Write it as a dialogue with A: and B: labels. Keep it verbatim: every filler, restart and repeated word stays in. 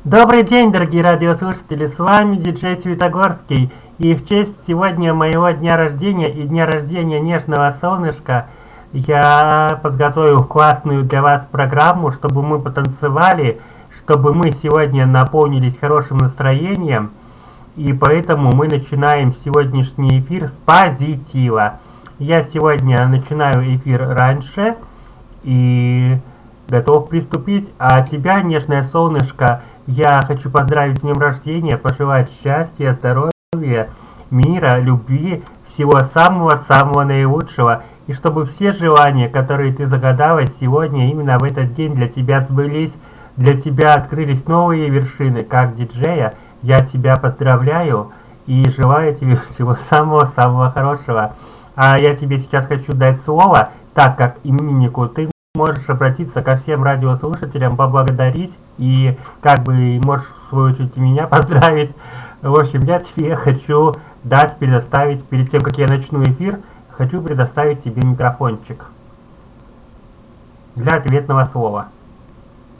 A: Добрый день, дорогие радиослушатели, с вами диджей Светогорский, и в честь сегодня моего дня рождения и дня рождения Нежного Солнышка я подготовил классную для вас программу, чтобы мы потанцевали, чтобы мы сегодня наполнились хорошим настроением, и поэтому мы начинаем сегодняшний эфир с позитива. Я сегодня начинаю эфир раньше и готов приступить, а тебя, Нежное Солнышко, я хочу поздравить с днем рождения, пожелать счастья, здоровья, мира, любви, всего самого-самого наилучшего. И чтобы все желания, которые ты загадала сегодня, именно в этот день для тебя сбылись, для тебя открылись новые вершины, как диджея. Я тебя поздравляю и желаю тебе всего самого-самого хорошего. А я тебе сейчас хочу дать слово, так как имениннику ты можешь обратиться ко всем радиослушателям, поблагодарить и как бы можешь в свою очередь меня поздравить. В общем, я тебе хочу дать, предоставить, перед тем как я начну эфир, хочу предоставить тебе микрофончик для ответного слова.